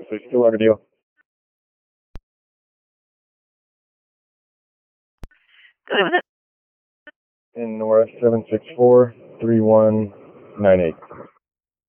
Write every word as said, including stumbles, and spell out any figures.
six two, Armadillo. Go ahead with it. In North seven six four three one nine eight.